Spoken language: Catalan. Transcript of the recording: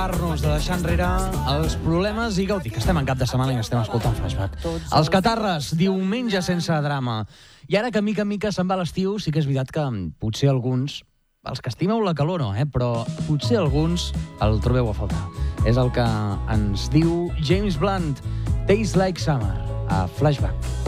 Nos de deixar enrere els problemes i gaudir, que estem en cap de setmana i estem escoltant Flashback. Els Catarres, diumenge sense drama. I ara que mica en mica se'n va l'estiu, sí que és veritat que potser alguns, els que estimeu la calor no, però potser alguns el trobeu a faltar. És el que ens diu James Blunt, Tastes Like Summer, a Flashback.